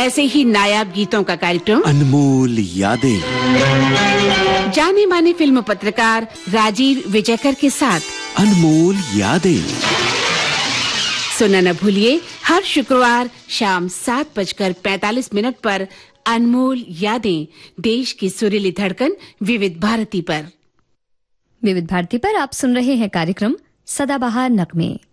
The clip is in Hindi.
ऐसे ही नायाब गीतों का कार्यक्रम अनमोल यादें, जाने माने फिल्म पत्रकार राजीव विजयकर के साथ अनमोल यादें सुनना न भूलिए हर शुक्रवार शाम 7:45 पर अनमोल यादें, देश की सुरीली धड़कन विविध भारती पर। विविध भारती पर आप सुन रहे हैं कार्यक्रम सदाबहार नगमे।